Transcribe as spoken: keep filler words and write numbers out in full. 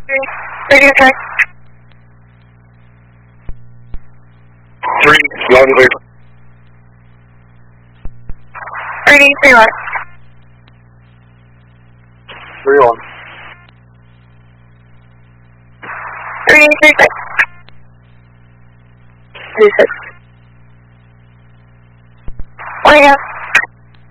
Radio check. Three, loud and clear. Reading three one. Three one. Reading three six. Three six. Oh yeah.